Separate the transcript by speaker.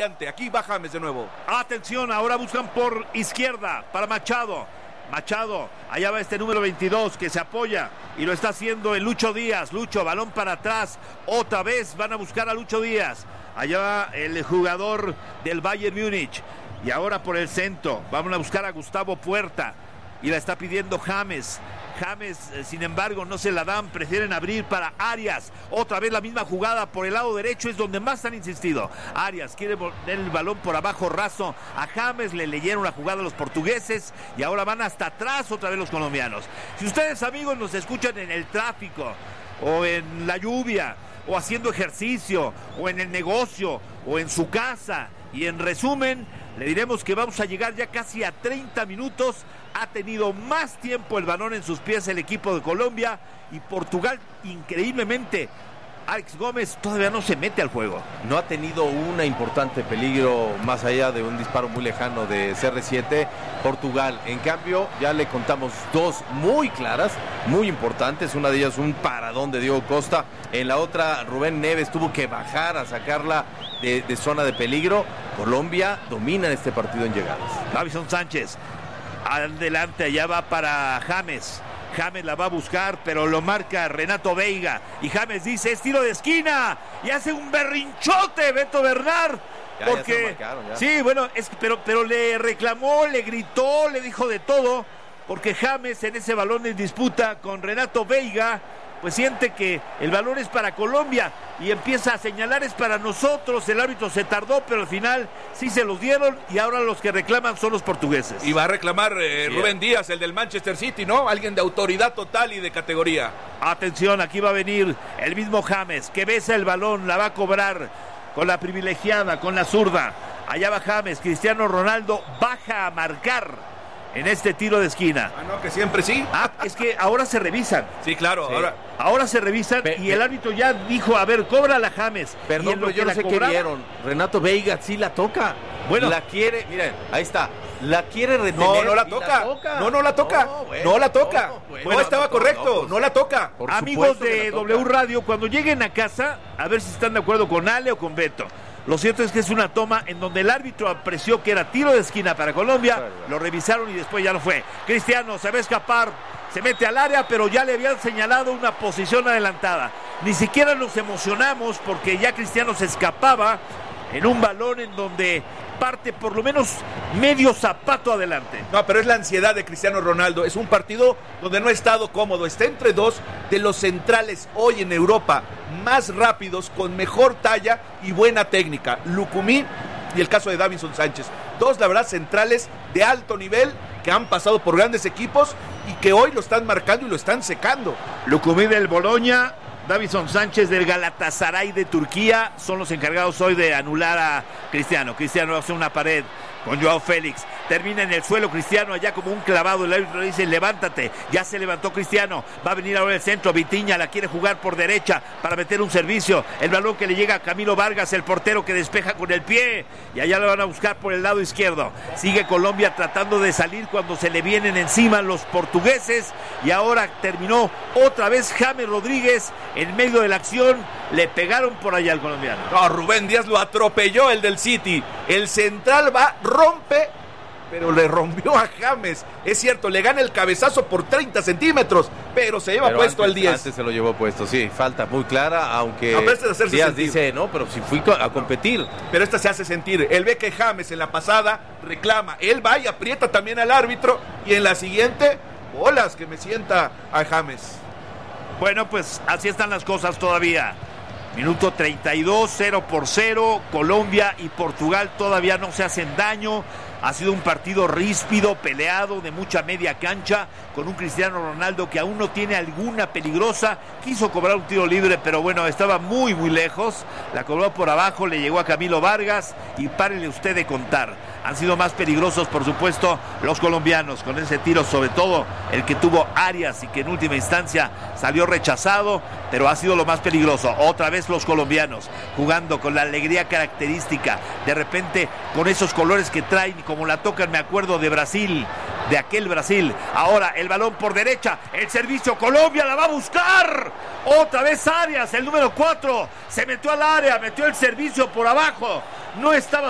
Speaker 1: variante. Aquí va James de nuevo.
Speaker 2: Atención, ahora buscan por izquierda para Machado, allá va este número 22 que se apoya y lo está haciendo en Lucho Díaz. Lucho, balón para atrás, otra vez van a buscar a Lucho Díaz. Allá va el jugador del Bayern Múnich y ahora por el centro van a buscar a Gustavo Puerta y la está pidiendo James, sin embargo, no se la dan, prefieren abrir para Arias. Otra vez la misma jugada por el lado derecho, es donde más han insistido. Arias quiere poner el balón por abajo raso a James, le leyeron la jugada a los portugueses y ahora van hasta atrás otra vez los colombianos. Si ustedes, amigos, nos escuchan en el tráfico o en la lluvia o haciendo ejercicio o en el negocio o en su casa, y en resumen le diremos que vamos a llegar ya casi a 30 minutos. Ha tenido más tiempo el balón en sus pies el equipo de Colombia, y Portugal, increíblemente, Alex Gómez todavía no se mete al juego.
Speaker 3: No ha tenido un importante peligro más allá de un disparo muy lejano de CR7 Portugal. En cambio, ya le contamos dos muy claras, muy importantes. Una de ellas un paradón de Diego Costa. En la otra, Rubén Neves tuvo que bajar a sacarla de zona de peligro. Colombia domina este partido en llegadas.
Speaker 2: Davison Sánchez adelante, allá va para James la va a buscar, pero lo marca Renato Veiga y James dice: es tiro de esquina, y hace un berrinchote Beto Bernard, porque ya. Sí, bueno, pero le reclamó, le gritó, le dijo de todo, porque James en ese balón en disputa con Renato Veiga pues siente que el balón es para Colombia y empieza a señalar es para nosotros. El árbitro se tardó, pero al final sí se los dieron, y ahora los que reclaman son los portugueses.
Speaker 1: Y va a reclamar Rubén Díaz, el del Manchester City, ¿no? Alguien de autoridad total y de categoría.
Speaker 2: Atención, aquí va a venir el mismo James, que besa el balón, la va a cobrar con la privilegiada, con la zurda. Allá va James, Cristiano Ronaldo baja a marcar en este tiro de esquina.
Speaker 1: Ah, no, que siempre sí.
Speaker 2: Es que ahora se revisan.
Speaker 1: Sí, claro.
Speaker 2: Sí. Ahora se revisan y el árbitro ya dijo: a ver, cóbrala James.
Speaker 3: Perdón, pero yo no sé qué vieron. Renato Veiga sí la toca. Bueno, la quiere, miren, ahí está. La quiere retener.
Speaker 1: No la toca. No la toca. No la toca. No estaba correcto. No la toca.
Speaker 2: Amigos de W Radio, cuando lleguen a casa, a ver si están de acuerdo con Ale o con Beto. Lo cierto es que es una toma en donde el árbitro apreció que era tiro de esquina para Colombia, lo revisaron y después ya no fue. Cristiano se va a escapar, se mete al área, pero ya le habían señalado una posición adelantada. Ni siquiera nos emocionamos porque ya Cristiano se escapaba en un balón en donde parte por lo menos medio zapato adelante.
Speaker 1: No, pero es la ansiedad de Cristiano Ronaldo. Es un partido donde no ha estado cómodo. Está entre dos de los centrales hoy en Europa más rápidos, con mejor talla y buena técnica. Lucumí y el caso de Davison Sánchez. Dos, la verdad, centrales de alto nivel que han pasado por grandes equipos y que hoy lo están marcando y lo están secando.
Speaker 2: Lucumí del Bologna, Davison Sánchez del Galatasaray de Turquía son los encargados hoy de anular a Cristiano. Cristiano hace una pared con Joao Félix, termina en el suelo Cristiano, allá como un clavado. El árbitro le dice: levántate. Ya se levantó Cristiano, va a venir ahora el centro. Vitinha la quiere jugar por derecha para meter un servicio. El balón que le llega a Camilo Vargas, el portero, que despeja con el pie, y allá lo van a buscar por el lado izquierdo. Sigue Colombia tratando de salir cuando se le vienen encima los portugueses, y ahora terminó otra vez James Rodríguez en medio de la acción. Le pegaron por allá al colombiano.
Speaker 1: No, Rubén Díaz lo atropelló, el del City. El central rompe, pero le rompió a James. Es cierto, le gana el cabezazo por 30 centímetros, pero se lleva puesto al 10.
Speaker 3: Antes se lo llevó puesto, sí, falta muy clara, aunque
Speaker 1: Díaz
Speaker 3: dice: no, pero si fui a competir.
Speaker 1: Pero esta se hace sentir. Él ve que James en la pasada reclama, él va y aprieta también al árbitro, y en la siguiente, bolas que me sienta a James.
Speaker 2: Bueno, pues así están las cosas todavía. Minuto 32, 0-0, Colombia y Portugal todavía no se hacen daño. Ha sido un partido ríspido, peleado, de mucha media cancha, con un Cristiano Ronaldo que aún no tiene alguna peligrosa. Quiso cobrar un tiro libre, pero bueno, estaba muy lejos. La cobró por abajo, le llegó a Camilo Vargas, y párele usted de contar. Han sido más peligrosos, por supuesto, los colombianos, con ese tiro, sobre todo el que tuvo Arias y que en última instancia salió rechazado, pero ha sido lo más peligroso. Otra vez los colombianos jugando con la alegría característica, de repente con esos colores que traen, como la tocan, me acuerdo de Brasil, de aquel Brasil. Ahora el balón por derecha, el servicio, Colombia la va a buscar. Otra vez Arias, el número 4, se metió al área, metió el servicio por abajo. No estaba